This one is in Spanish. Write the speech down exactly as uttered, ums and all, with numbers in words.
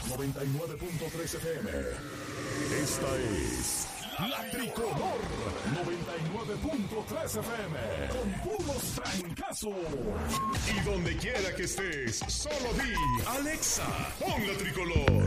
noventa y nueve punto tres F M. Esta es La Tricolor noventa y nueve punto tres F M. Con puros trancazos. Y donde quiera que estés, solo di Alexa, pon La Tricolor.